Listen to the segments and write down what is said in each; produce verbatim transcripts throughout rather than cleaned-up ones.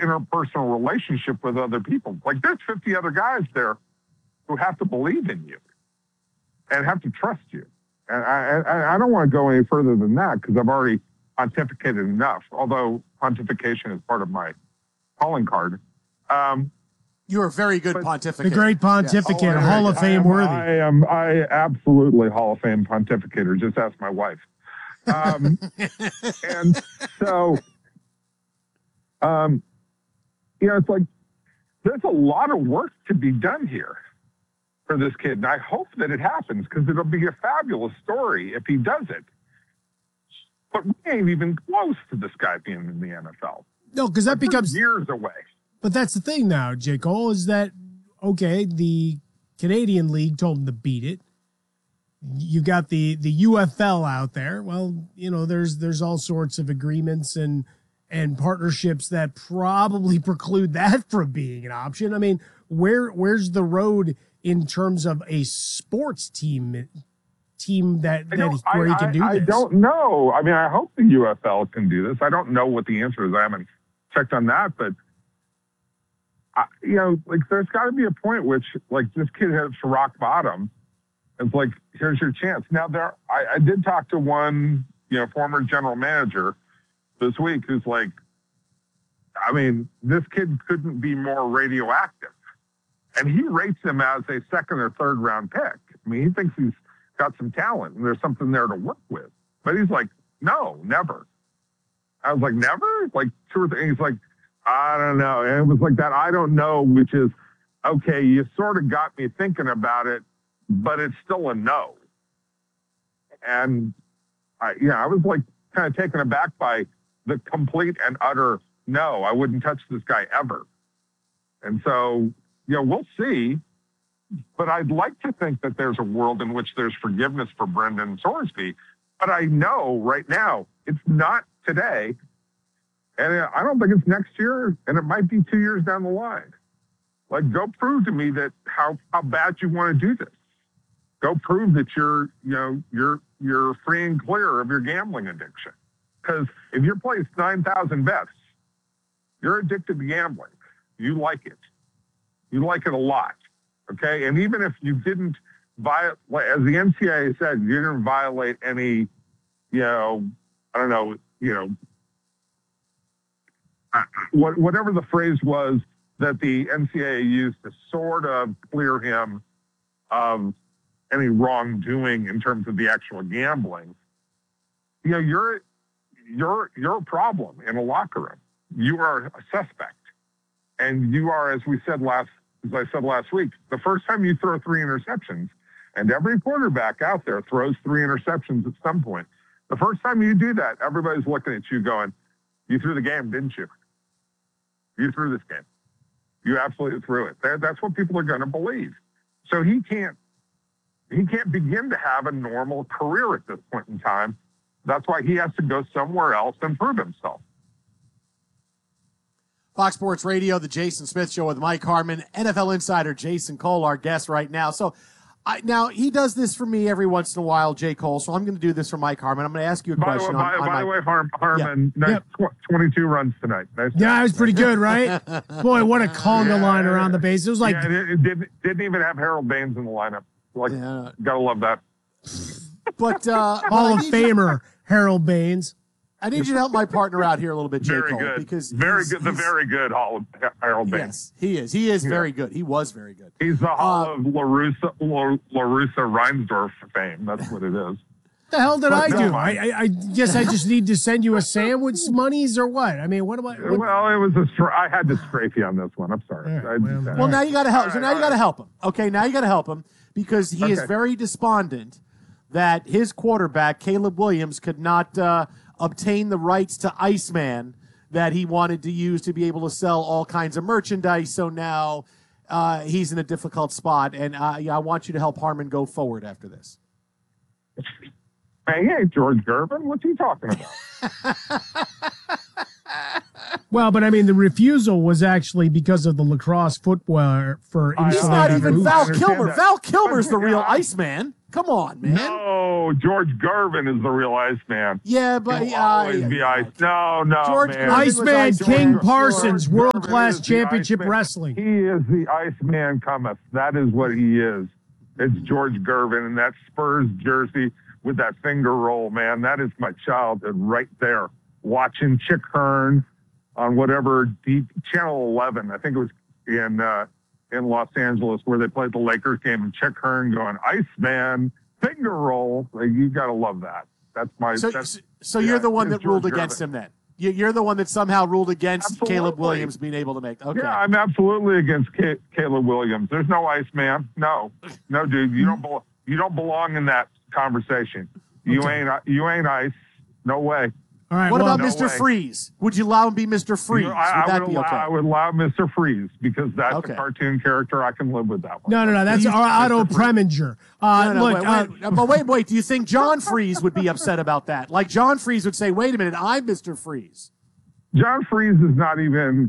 interpersonal relationship with other people. Like there's fifty other guys there who have to believe in you and have to trust you. And I, I, I don't want to go any further than that because I've already pontificated enough, although pontification is part of my calling card. Um, You're a very good pontificator. The great pontificator, yeah. oh, Hall of Fame I am, worthy. I am I absolutely Hall of Fame pontificator. Just ask my wife. Um, and so, um, you know, it's like there's a lot of work to be done here for this kid. And I hope that it happens because it'll be a fabulous story if he does it. But we ain't even close to this guy being in the N F L. No, because that We're becomes years away. But that's the thing now, J. Cole, is that, okay, the Canadian League told him to beat it. You got the, the U F L out there. Well, you know, there's there's all sorts of agreements and and partnerships that probably preclude that from being an option. I mean, where where's the road in terms of a sports team team that, that he, where he can do I, this? I don't know. I mean, I hope the U F L can do this. I don't know what the answer is. I haven't checked on that, but I, you know, like there's got to be a point which, like, this kid hits rock bottom. It's like, here's your chance. Now, there, I, I did talk to one, you know, former general manager this week who's like, I mean, this kid couldn't be more radioactive, and he rates him as a second or third round pick. I mean, he thinks he's got some talent and there's something there to work with. But he's like, no, never. I was like, never? Like two or three. He's like, I don't know. And it was like that I don't know, which is, okay, you sort of got me thinking about it, but it's still a no. And I, yeah, I was like kind of taken aback by the complete and utter no. I wouldn't touch this guy ever. And so, you know, we'll see. But I'd like to think that there's a world in which there's forgiveness for Brendan Sorsby. But I know right now it's not today. And I don't think it's next year, and it might be two years down the line. Like, go prove to me that how, how bad you want to do this. Go prove that you're, you know, you're you're free and clear of your gambling addiction. Because if you're placed nine thousand bets, you're addicted to gambling. You like it. You like it a lot. Okay, and even if you didn't violate, as the N C double A said, you didn't violate any, you know, I don't know, you know. What, whatever the phrase was that the N C double A used to sort of clear him of any wrongdoing in terms of the actual gambling, you know, you're you're you're a problem in a locker room. You are a suspect, and you are, as we said last, as I said last week, the first time you throw three interceptions, and every quarterback out there throws three interceptions at some point. The first time you do that, everybody's looking at you going, "You threw the game, didn't you? You threw this game. You absolutely threw it." That's what people are going to believe. So he can't, he can't begin to have a normal career at this point in time. That's why he has to go somewhere else and prove himself. Fox Sports Radio, the Jason Smith Show with Mike Harmon, N F L insider Jason Cole, our guest right now. So I, now he does this for me every once in a while, J. Cole. So I'm going to do this for Mike Harmon. I'm going to ask you a by question. The way, on, by, on by my, the way, Harm, Harmon, Yeah. nice Yep. tw- twenty-two runs tonight. Nice Yeah, it was pretty good, right? Boy, what a conga Yeah. line around the base. It was like, yeah, it, it didn't didn't even have Harold Baines in the lineup. Like, Yeah. gotta love that. but uh, but Hall I of need you- Famer Harold Baines. I need you to help my partner out here a little bit, J. Very Cole, good. because very he's- good. The he's- very good Hall of Harold Baines. Yes, he is. He is Yeah. very good. He was very good. He's the Hall Uh, of LaRussa, La, LaRussa Reinsdorf fame. That's what it is. The hell did I But do? no, I, I I guess I just need to send you a sandwich monies or what? I mean, what am I? What, Well, it was a stra- I had to strafe you on this one. I'm sorry. All right, I just well, had- Well, now you got to help. All So right, now you all got to right. help him. Okay, now you got to help him because he is Okay. very despondent that his quarterback Caleb Williams could not uh, obtain the rights to Iceman that he wanted to use to be able to sell all kinds of merchandise. So now uh, he's in a difficult spot, and uh, yeah, I want you to help Harmon go forward after this. Hey, hey, George Gervin, what's he talking about? well, but I mean, the refusal was actually because of the lacrosse footwear for I- He's insulated not even boots. Val understand Kilmer. that. Val Kilmer's the real Yeah. Iceman. Come on, man. No, George Gervin is the real Iceman. Yeah, but He'll uh, always yeah, be yeah. Ice. No, no, George man. Gervin was Iceman Ice King George. Parsons, George world Gervin class is the championship Iceman. wrestling. He is the Iceman cometh. That is what he is. It's George Gervin and that Spurs jersey with that finger roll, man. That is my childhood right there. Watching Chick Hearn on whatever deep channel eleven, I think it was in uh, in Los Angeles, where they played the Lakers game, and Chick Hearn going Iceman finger roll. Like, you got to love that. That's my. So, that's, so yeah, you're the one it's that ruled George against Gervin. him then. You- You're the one that somehow ruled against Absolutely. Caleb Williams being able to make. Okay. Yeah, I'm absolutely against Ca- Caleb Williams. There's no Iceman. No, no, dude. You don't. Be- you don't belong in that conversation. You Okay. ain't. You ain't ice. No way. All right. What well, about no Mister way. Freeze? Would you allow him to be Mister Freeze? You know, would I, I that would be allow, okay? I would allow Mister Freeze because that's Okay. a cartoon character. I can live with that one. No, no, no. That's He's- Otto Preminger. Uh, No, no, look, wait, uh, wait, but wait, wait. Do you think John Freeze would be upset about that? Like John Freeze would say, "Wait a minute, I'm Mister Freeze." John Freeze is not even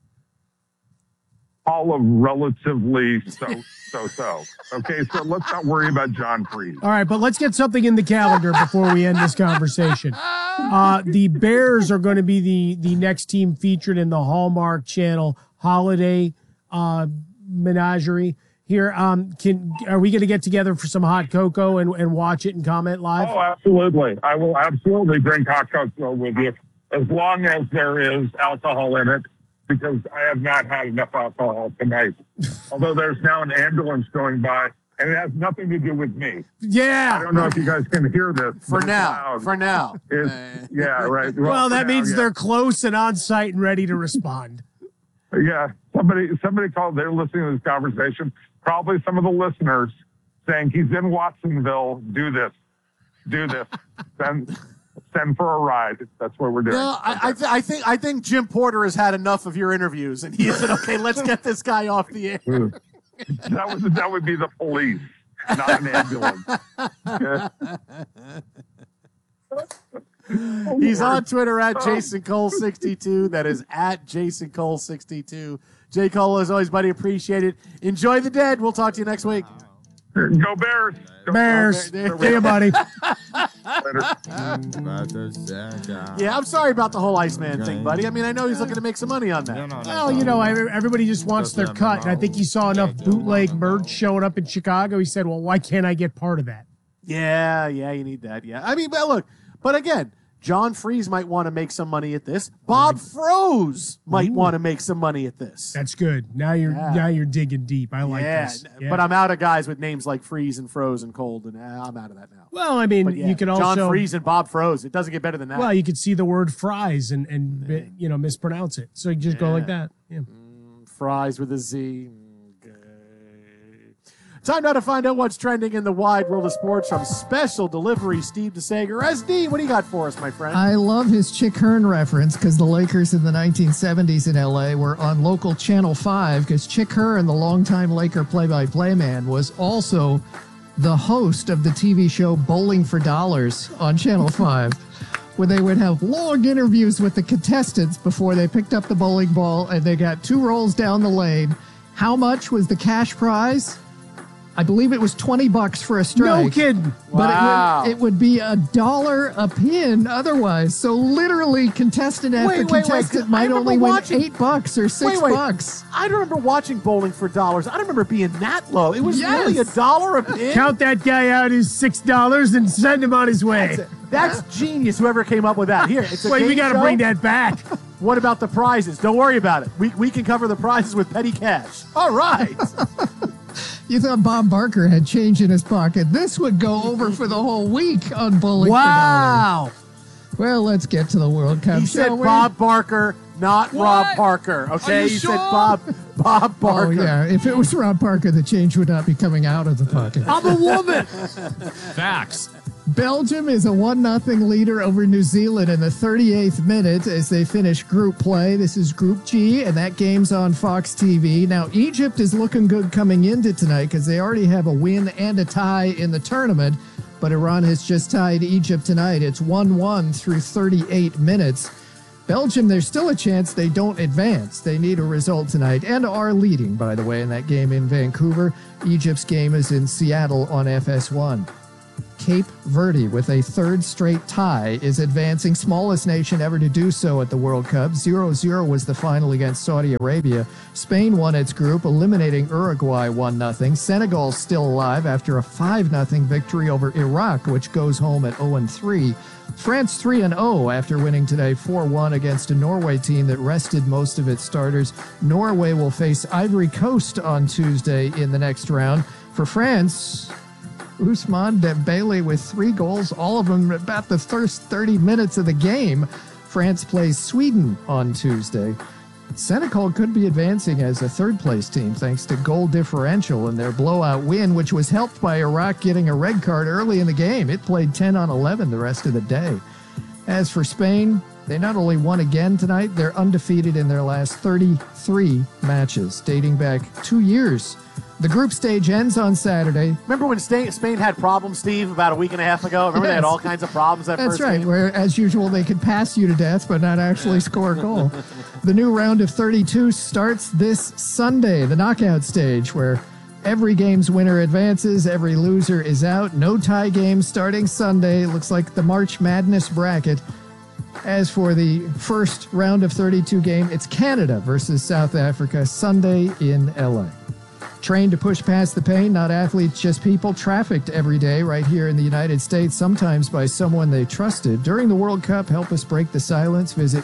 all of relatively so so so. Okay, so let's not worry about John Freeze. all right, but let's get something in the calendar before we end this conversation. Uh, the Bears are going to be the the next team featured in the Hallmark Channel holiday uh, menagerie. Here, um, can are we going to get together for some hot cocoa and, and watch it and comment live? Oh, absolutely. I will absolutely drink hot cocoa with you as long as there is alcohol in it, because I have not had enough alcohol tonight. Although there's now an ambulance going by, and it has nothing to do with me. I Yeah. don't know if you guys can hear this. For but it's now, loud. for now. It's, yeah, right. Well, for that now, means yeah. they're close and on site and ready to respond. Yeah, somebody somebody called. They're listening to this conversation. Probably some of the listeners saying he's in Watsonville. Do this, do this. Send send for a ride. That's what we're doing. No, I, I, th- I think I think Jim Porter has had enough of your interviews, and he said, "Okay, let's get this guy off the air." that would that would be the police, not an ambulance. Yeah. He's on Twitter at Jason Cole sixty-two. That is at Jason Cole sixty-two. J. Cole, as always, buddy, appreciate it. Enjoy the dead. We'll talk to you next week. Go Bears. Go Bears. there- there- See you, buddy. Later. Yeah, I'm sorry about the whole Iceman thing, buddy. I mean, I know he's looking to make some money on that. Well, you know, every- everybody just wants their cut. And I think he saw enough bootleg merch showing up in Chicago. He said, well, why can't I get part of that? Yeah, yeah, you need that. Yeah. I mean, but look, but again, John Freeze might want to make some money at this. Bob Froze might want to make some money at this. That's good. Now you're Yeah. now you're digging deep. I like yeah, this. but I'm out of guys with names like Freeze and Froze and Cold, and uh, I'm out of that now. well, I mean, But yeah, you can also John Freeze and Bob Froze. It doesn't get better than that. well, you could see the word fries and and you know mispronounce it. So you just go like that. Yeah. Fries with a Z. Okay. Time now to find out what's trending in the wide world of sports from Special Delivery Steve DeSager. S D, what do you got for us, my friend? I love his Chick Hearn reference because the Lakers in the nineteen seventies in L A were on local Channel five because Chick Hearn, the longtime Laker play-by-play man, was also the host of the T V show Bowling for Dollars on Channel five, where they would have long interviews with the contestants before they picked up the bowling ball and they got two rolls down the lane. How much was the cash prize? I believe it was twenty bucks for a strike. No kidding. But Wow. it, would, it would be a dollar a pin otherwise. So literally, contestant after Wait, wait, wait, 'cause contestant I might remember only win watching- eight bucks or six Wait, wait. bucks. I remember watching Bowling for Dollars. I don't remember being that low. It was Yes. really a dollar a pin. Count that guy out as six dollars and send him on his way. That's genius, whoever came up with that. Here, it's a Wait, we game got to show. bring that back. What about the prizes? Don't worry about it. We, we can cover the prizes with petty cash. All right. You thought Bob Barker had change in his pocket. This would go over for the whole week on Bowling for Dollars. Wow. Well, let's get to the World Cup. He said shall we? Bob Barker, not Rob Parker. Okay, you he sure? said Bob Bob Oh, Barker. yeah. If it was Rob Parker, the change would not be coming out of the pocket. I'm a woman. Facts. Belgium is a one nothing leader over New Zealand in the thirty-eighth minute as they finish group play. This is Group G, and that game's on Fox T V. Now, Egypt is looking good coming into tonight because they already have a win and a tie in the tournament, but Iran has just tied Egypt tonight. It's one one through thirty-eight minutes. Belgium, there's still a chance they don't advance. They need a result tonight and are leading, by the way, in that game in Vancouver. Egypt's game is in Seattle on F S one. Cape Verde, with a third straight tie, is advancing, smallest nation ever to do so at the World Cup. zero zero was the final against Saudi Arabia. Spain won its group, eliminating Uruguay one nothing. Senegal still alive after a five nothing victory over Iraq, which goes home at oh and three. France three and oh after winning today four one against a Norway team that rested most of its starters. Norway will face Ivory Coast on Tuesday in the next round. For France, Ousmane Dembele with three goals, all of them about the first thirty minutes of the game. France plays Sweden on Tuesday. Senegal could be advancing as a third-place team thanks to goal differential in their blowout win, which was helped by Iraq getting a red card early in the game. It played ten on eleven the rest of the day. As for Spain, they not only won again tonight, they're undefeated in their last thirty-three matches, dating back two years. The group stage ends on Saturday. Remember when Sta- Spain had problems, Steve, about a week and a half ago? Remember yes. They had all kinds of problems that That's first right, game? where, as usual, they could pass you to death but not actually score a goal. The new round of thirty-two starts this Sunday, the knockout stage, where every game's winner advances, every loser is out. No tie games starting Sunday. It looks like the March Madness bracket. As for the first round of thirty-two game, it's Canada versus South Africa, Sunday in L A. Trained to push past the pain, not athletes, just people, trafficked every day right here in the United States, sometimes by someone they trusted. During the World Cup, help us break the silence. Visit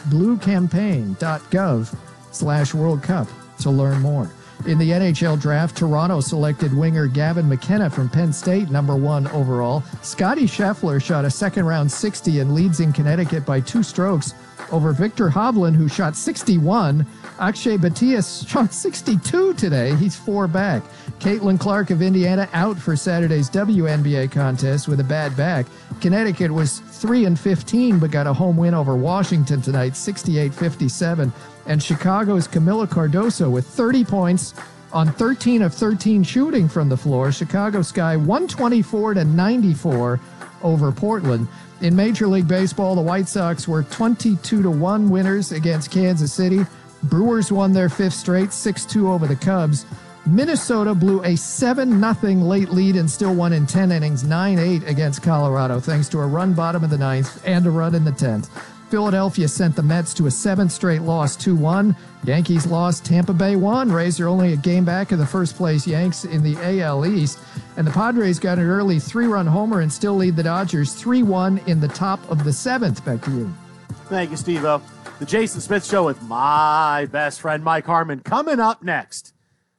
bluecampaign.gov slash World Cup to learn more. In the N H L draft, Toronto selected winger Gavin McKenna from Penn State, number one overall. Scotty Scheffler shot a second-round sixty and leads in Connecticut by two strokes over Victor Hovland, who shot sixty-one. Akshay Bhatia shot sixty-two today. He's four back. Caitlin Clark of Indiana out for Saturday's W N B A contest with a bad back. Connecticut was three and fifteen, but got a home win over Washington tonight, sixty-eight fifty-seven. And Chicago's Camila Cardoso with thirty points on thirteen of thirteen shooting from the floor. Chicago Sky one twenty-four to ninety-four over Portland. In Major League Baseball, the White Sox were twenty-two to one winners against Kansas City. Brewers won their fifth straight, six two over the Cubs. Minnesota blew a seven nothing late lead and still won in ten innings, nine eight against Colorado, thanks to a run bottom of the ninth and a run in the tenth. Philadelphia sent the Mets to a seventh straight loss, two one. Yankees lost, Tampa Bay won. Rays are only a game back of the first-place Yanks in the A L East. And the Padres got an early three-run homer and still lead the Dodgers three one in the top of the seventh. Back to you. Thank you, Steve-O. The Jason Smith Show with my best friend, Mike Harmon. Coming up next,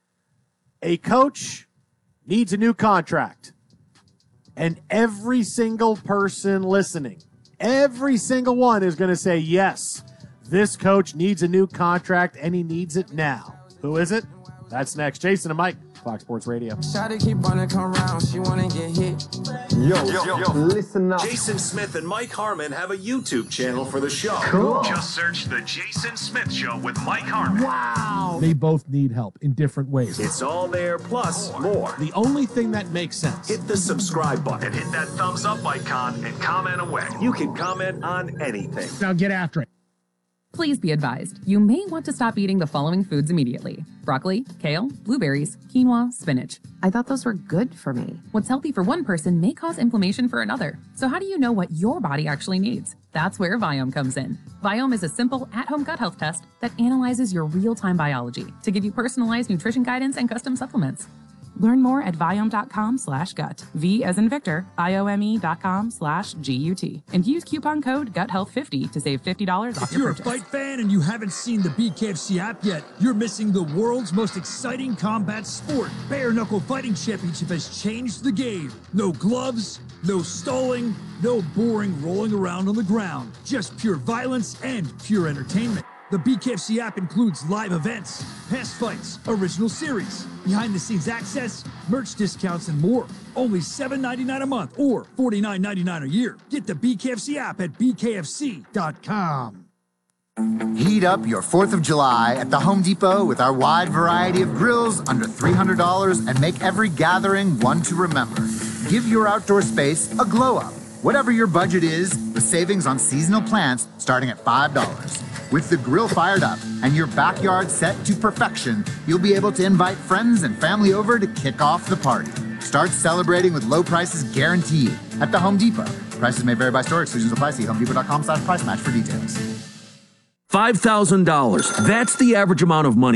a coach needs a new contract. And every single person listening, every single one is going to say, yes, this coach needs a new contract, and he needs it now. Who is it? That's next. Jason and Mike, Fox Sports Radio. Shawty keep wanna come round, she wanna get hit. Yo, yo, yo, listen up. Jason Smith and Mike Harmon have a YouTube channel for the show. Cool. Just search The Jason Smith Show with Mike Harmon. Wow. They both need help in different ways. It's all there, plus more. The only thing that makes sense. Hit the subscribe button And hit that thumbs up icon and comment away. You can comment on anything. Now get after it. Please be advised, you may want to stop eating the following foods immediately. Broccoli, kale, blueberries, quinoa, spinach. I thought those were good for me. What's healthy for one person may cause inflammation for another. So how do you know what your body actually needs? That's where Viome comes in. Viome is a simple at-home gut health test that analyzes your real-time biology to give you personalized nutrition guidance and custom supplements. Learn more at Viome.com slash gut. V as in Victor, I-O-M-E dot com slash G-U-T. And use coupon code gut health fifty to save fifty dollars off if your purchase. purchase. If you're a fight fan and you haven't seen the B K F C app yet, you're missing the world's most exciting combat sport. Bare Knuckle Fighting Championship has changed the game. No gloves, no stalling, no boring rolling around on the ground. Just pure violence and pure entertainment. The B K F C app includes live events, past fights, original series, behind-the-scenes access, merch discounts, and more. Only seven ninety-nine a month or forty-nine ninety-nine a year. Get the B K F C app at B K F C dot com. Heat up your fourth of July at the Home Depot with our wide variety of grills under three hundred dollars and make every gathering one to remember. Give your outdoor space a glow up. Whatever your budget is, with savings on seasonal plants starting at five dollars. With the grill fired up and your backyard set to perfection, you'll be able to invite friends and family over to kick off the party. Start celebrating with low prices guaranteed at the Home Depot. Prices may vary by store. Exclusions apply. See homedepot.com slash price match for details. five thousand dollars. That's the average amount of money